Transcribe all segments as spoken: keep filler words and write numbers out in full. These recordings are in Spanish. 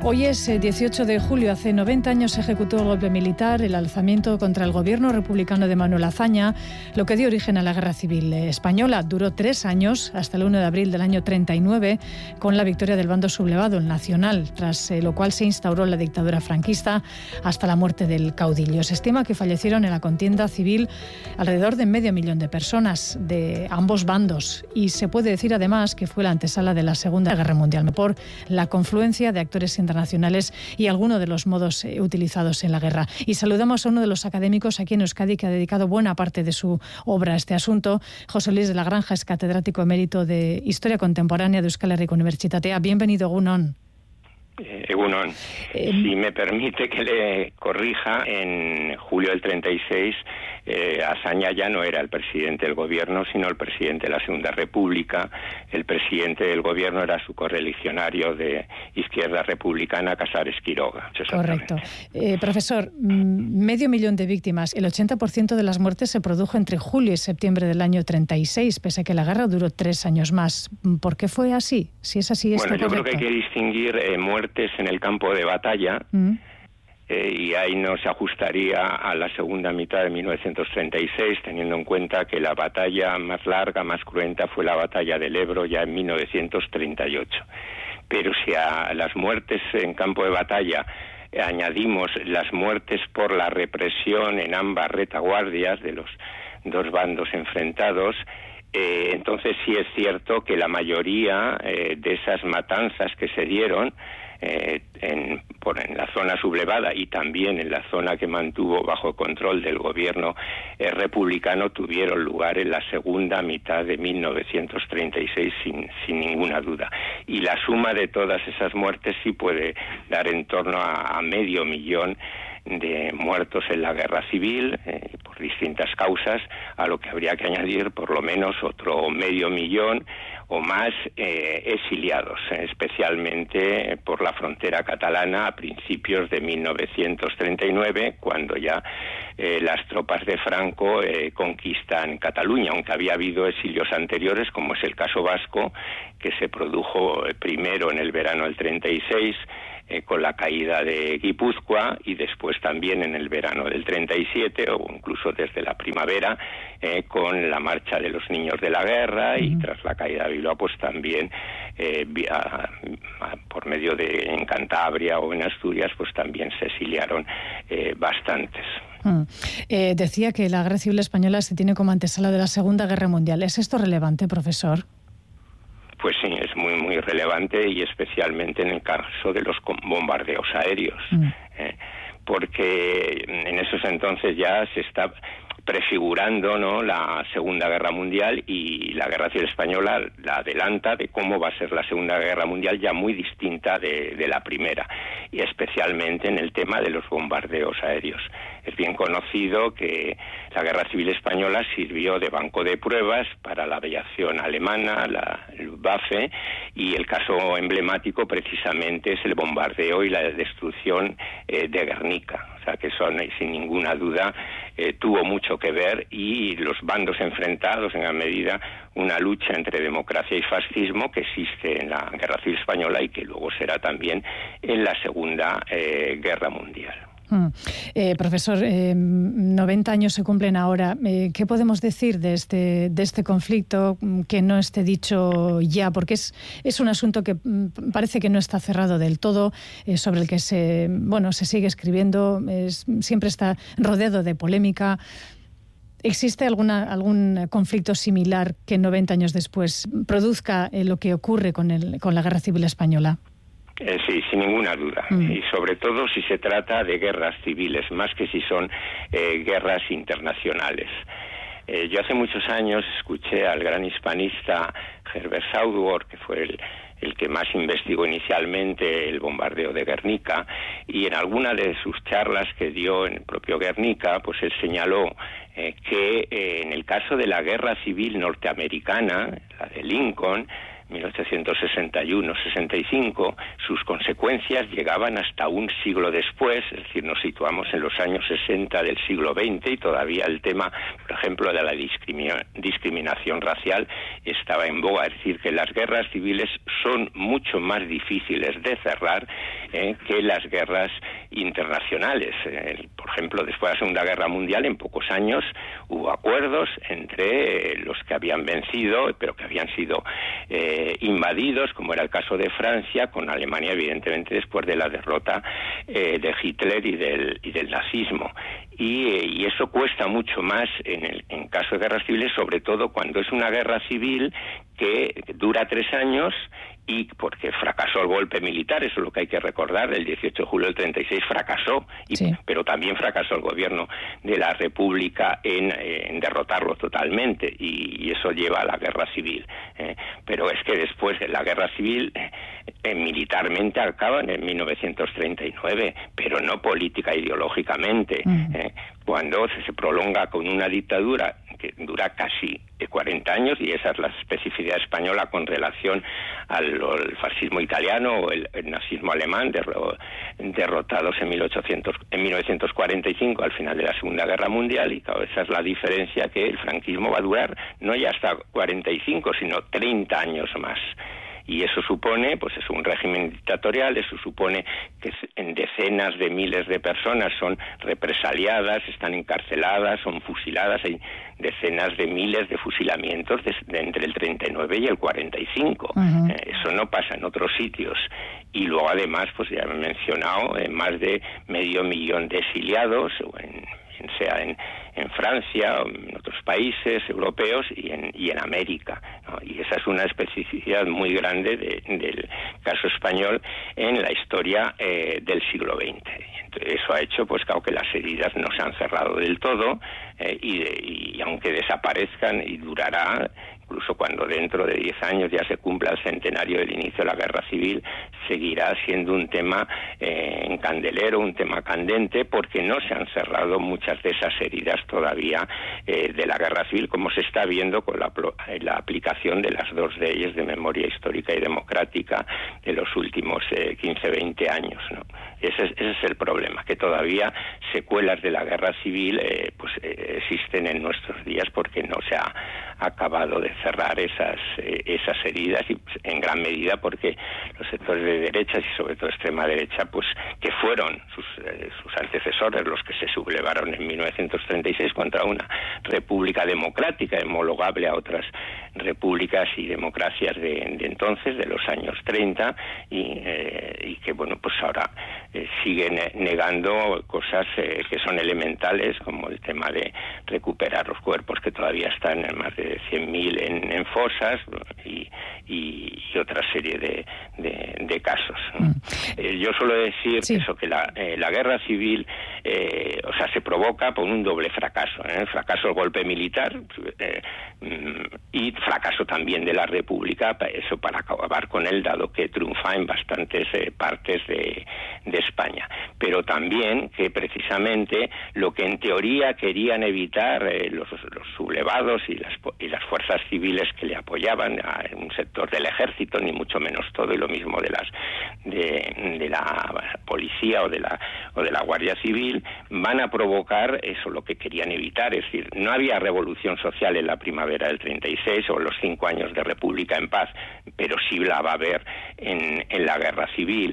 Hoy es dieciocho de julio, hace noventa años se ejecutó el golpe militar, el alzamiento contra el gobierno republicano de Manuel Azaña, lo que dio origen a la Guerra Civil Española. Duró tres años, hasta el uno de abril del año treinta y nueve, con la victoria del bando sublevado, el nacional, tras eh, lo cual se instauró la dictadura franquista hasta la muerte del caudillo. Se estima que fallecieron en la contienda civil alrededor de medio millón de personas de ambos bandos, y se puede decir además que fue la antesala de la Segunda Guerra Mundial por la confluencia de actores internacionales y algunos de los modos eh, utilizados en la guerra. Y saludamos a uno de los académicos aquí en Euskadi que ha dedicado buena parte de su obra a este asunto. José Luis de la Granja es catedrático emérito de Historia Contemporánea de Euskal Herriko Unibertsitatea. Bienvenido, Egunon. Eh, Egunon, eh, si me permite que le corrija, en julio del treinta y seis eh, Azaña ya no era el presidente del gobierno, sino el presidente de la Segunda República. El presidente del gobierno era su correligionario de Izquierda Republicana, Casares Quiroga. Correcto. Eh, profesor, medio millón de víctimas. El ochenta por ciento de las muertes se produjo entre julio y septiembre del año treinta y seis, pese a que la guerra duró tres años más. ¿Por qué fue así? Si es así, ¿es Bueno, yo correcto? creo que hay que distinguir eh, muertes en el campo de batalla, mm. eh, y ahí no se ajustaría a la segunda mitad de mil novecientos treinta y seis, teniendo en cuenta que la batalla más larga, más cruenta, fue la batalla del Ebro ya en mil novecientos treinta y ocho. Pero si a las muertes en campo de batalla eh, añadimos las muertes por la represión en ambas retaguardias de los dos bandos enfrentados, Eh, entonces sí es cierto que la mayoría eh, de esas matanzas que se dieron eh, en, por, en la zona sublevada y también en la zona que mantuvo bajo control del gobierno eh, republicano tuvieron lugar en la segunda mitad de mil novecientos treinta y seis sin, sin ninguna duda. Y la suma de todas esas muertes sí puede dar en torno a, a medio millón de muertos en la guerra civil, eh, por distintas causas, a lo que habría que añadir por lo menos otro medio millón o más eh, exiliados, eh, especialmente por la frontera catalana a principios de mil novecientos treinta y nueve, cuando ya eh, las tropas de Franco eh, conquistan Cataluña, aunque había habido exilios anteriores, como es el caso vasco, que se produjo eh, primero en el verano del treinta y seis, Eh, con la caída de Guipúzcoa, y después también en el verano del treinta y siete, o incluso desde la primavera, eh, con la marcha de los niños de la guerra, uh-huh. y tras la caída de Bilbao, pues también eh, via, a, por medio de en Cantabria o en Asturias, pues también se exiliaron eh, bastantes. Uh-huh. Eh, decía que la Guerra Civil Española se tiene como antesala de la Segunda Guerra Mundial. ¿Es esto relevante, profesor? Pues sí, es muy muy relevante, y especialmente en el caso de los bombardeos aéreos, mm. eh, porque en esos entonces ya se está prefigurando, ¿no?, la Segunda Guerra Mundial, y la Guerra Civil Española la adelanta de cómo va a ser la Segunda Guerra Mundial, ya muy distinta de, de la primera, y especialmente en el tema de los bombardeos aéreos. Es bien conocido que la Guerra Civil Española sirvió de banco de pruebas para la aviación alemana, la Luftwaffe, y el caso emblemático precisamente es el bombardeo y la destrucción eh, de Guernica. O sea que eso, sin ninguna duda, eh, tuvo mucho que ver, y los bandos enfrentados, en gran medida, una lucha entre democracia y fascismo que existe en la Guerra Civil Española y que luego será también en la Segunda eh, Guerra Mundial. Mm. Eh, profesor, eh, noventa años se cumplen ahora. Eh, ¿Qué podemos decir de este de este conflicto que no esté dicho ya? Porque es es un asunto que mm, parece que no está cerrado del todo, eh, sobre el que se bueno se sigue escribiendo, es, siempre está rodeado de polémica. ¿Existe alguna algún conflicto similar que noventa años después produzca eh, lo que ocurre con el con la Guerra Civil Española? Eh, sí, sin ninguna duda. Mm. Y sobre todo si se trata de guerras civiles, más que si son eh, guerras internacionales. Eh, yo hace muchos años escuché al gran hispanista Herbert Sauer, que fue el, el que más investigó inicialmente el bombardeo de Guernica, y en alguna de sus charlas que dio en el propio Guernica, pues él señaló eh, que eh, en el caso de la guerra civil norteamericana, la de Lincoln, mil ochocientos sesenta y uno sesenta y cinco, sus consecuencias llegaban hasta un siglo después, es decir, nos situamos en los años sesenta del siglo veinte y todavía el tema, por ejemplo, de la discrimina- discriminación racial estaba en boga, es decir, que las guerras civiles son mucho más difíciles de cerrar eh, que las guerras internacionales. Eh, por ejemplo, después de la Segunda Guerra Mundial, en pocos años hubo acuerdos entre eh, los que habían vencido, pero que habían sido eh, invadidos, como era el caso de Francia, con Alemania, evidentemente, después de la derrota eh, de Hitler y del, y del nazismo. Y, eh, y eso cuesta mucho más en el en caso de guerras civiles, sobre todo cuando es una guerra civil que dura tres años y porque fracasó el golpe militar, eso es lo que hay que recordar, el dieciocho de julio del treinta y seis fracasó, y, sí. pero también fracasó el gobierno de la República en, en derrotarlo totalmente, y, y eso lleva a la guerra civil. Eh, pero es que después de la guerra civil, eh, militarmente acaban en mil novecientos treinta y nueve, pero no política ideológicamente, mm. eh, cuando se prolonga con una dictadura que dura casi cuarenta años, y esa es la especificidad española con relación al, al fascismo italiano o el, el nazismo alemán, derro, derrotados en, mil ochocientos, en mil novecientos cuarenta y cinco al final de la Segunda Guerra Mundial, y claro, esa es la diferencia, que el franquismo va a durar no ya hasta cuarenta y cinco, sino treinta años más. Y eso supone, pues es un régimen dictatorial, eso supone que en decenas de miles de personas son represaliadas, están encarceladas, son fusiladas, hay decenas de miles de fusilamientos de, de entre el treinta y nueve y el cuarenta y cinco. Uh-huh. Eh, eso no pasa en otros sitios. Y luego además, pues ya he mencionado, eh, más de medio millón de exiliados, en, sea en, en Francia, o en otros países europeos y en, y en América, ¿no? Y esa es una especificidad muy grande de, del caso español en la historia eh, del siglo veinte. Entonces, eso ha hecho, pues claro, que las heridas no se han cerrado del todo, eh, y, de, y aunque desaparezcan, y durará, incluso cuando dentro de diez años ya se cumpla el centenario del inicio de la Guerra Civil, seguirá siendo un tema eh, en candelero, un tema candente, porque no se han cerrado muchas de esas heridas todavía eh, de la Guerra Civil, como se está viendo con la, la aplicación de las dos leyes de memoria histórica y democrática de los últimos eh, quince, veinte años, ¿no? Ese es, ese es el problema, que todavía secuelas de la Guerra Civil eh, pues eh, existen en nuestros días, porque no se ha acabado de cerrar esas eh, esas heridas, y pues, en gran medida porque los sectores de derechas y sobre todo extrema derecha, pues que fueron sus, eh, sus antecesores los que se sublevaron en mil novecientos treinta y seis contra una república democrática homologable a otras repúblicas y democracias de, de entonces, de los años treinta, y, eh, y que bueno, pues ahora eh, siguen negando cosas eh, que son elementales, como el tema de recuperar los cuerpos que todavía están en más de cien mil en, en fosas, y, y, y otra serie de, de, de casos. Mm. Eh, yo suelo decir sí. eso, que la, eh, la guerra civil eh, o sea, se provoca por un doble fracaso, ¿eh? Fracaso del golpe militar eh, y fracaso también de la República, eso para acabar con él, dado que triunfa en bastantes eh, partes de, de España. Pero también que precisamente lo que en teoría querían evitar eh, los, los sublevados y las, y las fuerzas civiles que le apoyaban, a un sector del ejército, ni mucho menos todo, y lo mismo de las de, de la policía o de la o de la Guardia Civil, van a provocar eso, lo que querían evitar. Es decir, no había revolución social en la primavera del treinta y seis o los cinco años de República en paz, pero sí la va a haber en, en la guerra civil.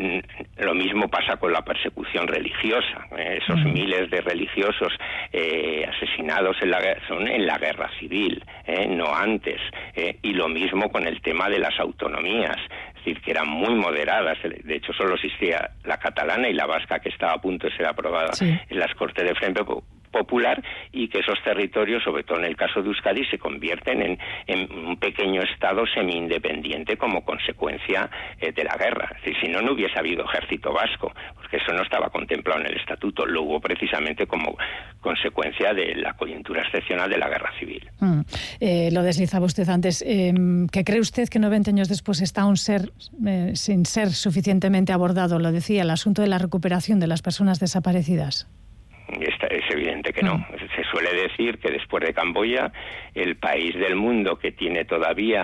Lo mismo pasa con la persecución religiosa. Eh, esos mm. miles de religiosos eh, asesinados en la, son en la guerra civil, eh, no antes. Eh, y lo mismo con el tema de las autonomías, es decir, que eran muy moderadas. De hecho, solo existía la catalana y la vasca, que estaba a punto de ser aprobada sí. en las Cortes de Frente Popular, y que esos territorios, sobre todo en el caso de Euskadi, se convierten en, en un pequeño estado semi-independiente como consecuencia eh, de la guerra. Es decir, si no, no hubiese habido ejército vasco, porque eso no estaba contemplado en el estatuto, lo hubo precisamente como consecuencia de la coyuntura excepcional de la guerra civil. Mm. Eh, lo deslizaba usted antes. Eh, ¿Qué cree usted que noventa años después está aún ser, eh, sin ser suficientemente abordado? Lo decía, el asunto de la recuperación de las personas desaparecidas. Esta, es evidente que no. Mm. Se suele decir que después de Camboya, el país del mundo que tiene todavía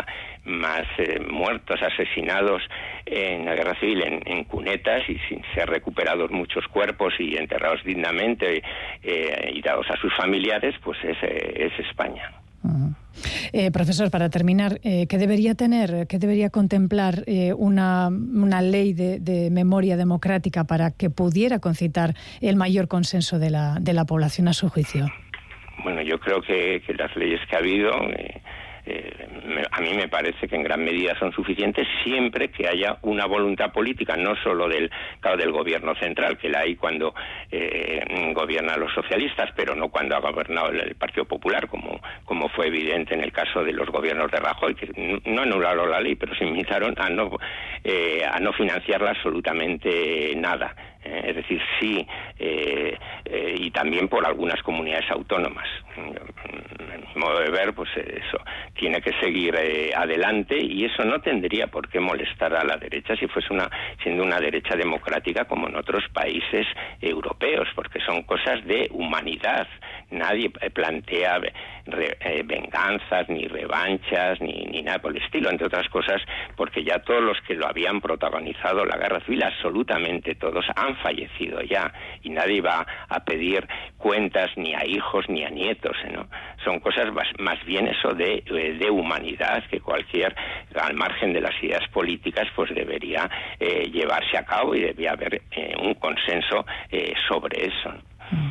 más eh, muertos, asesinados en la guerra civil en, en cunetas y sin ser recuperados muchos cuerpos y enterrados dignamente eh, y dados a sus familiares, pues es, eh, es España. Uh-huh. Eh, profesor, para terminar, eh, ¿qué debería tener, qué debería contemplar eh, una, una ley de, de memoria democrática para que pudiera concitar el mayor consenso de la, de la población a su juicio? Bueno, yo creo que, que las leyes que ha habido, eh, eh, me, a mí me parece que en gran medida son suficientes siempre que haya una voluntad política, no solo del, claro, del gobierno central, que la hay cuando eh, gobiernan los socialistas, pero no cuando ha gobernado el, el Partido Popular, como, como fue evidente en el caso de los gobiernos de Rajoy, que no anularon la ley, pero se limitaron a no, eh, a no financiarla absolutamente nada. Es decir, sí, eh, eh, y también por algunas comunidades autónomas. En mi modo de ver, pues eso tiene que seguir eh, adelante y eso no tendría por qué molestar a la derecha si fuese una siendo una derecha democrática como en otros países europeos, porque son cosas de humanidad. Nadie plantea re, eh, venganzas, ni revanchas, ni, ni nada por el estilo, entre otras cosas, porque ya todos los que lo habían protagonizado la guerra civil, absolutamente todos, han fallecido ya, y nadie va a pedir cuentas ni a hijos ni a nietos, ¿no? Son cosas más, más bien eso de, de humanidad, que cualquier, al margen de las ideas políticas, pues debería eh, llevarse a cabo y debería haber eh, un consenso eh, sobre eso, ¿no?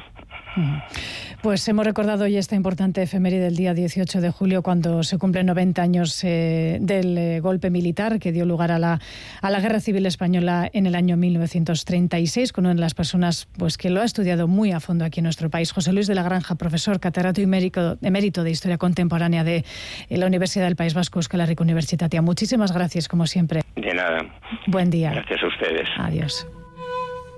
Pues hemos recordado hoy esta importante efeméride del día dieciocho de julio, cuando se cumplen noventa años eh, del eh, golpe militar que dio lugar a la, a la Guerra Civil Española en el año mil novecientos treinta y seis, con una de las personas pues, que lo ha estudiado muy a fondo aquí en nuestro país, José Luis de la Granja, profesor catedrático y emérito, emérito de Historia Contemporánea de la Universidad del País Vasco, Euskal Herriko Unibertsitatea. Muchísimas gracias, como siempre. De nada. Buen día. Gracias a ustedes. Adiós.